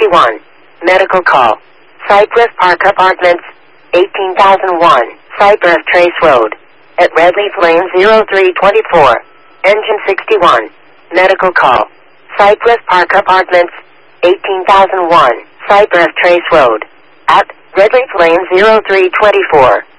61. Medical call. Cypress Park Apartments, 18,001, Cypress Trace Road. At Redleaf Lane 0324. Engine 61. Medical call. Cypress Park Apartments, 18,001, Cypress Trace Road. At Redleaf Lane 0324.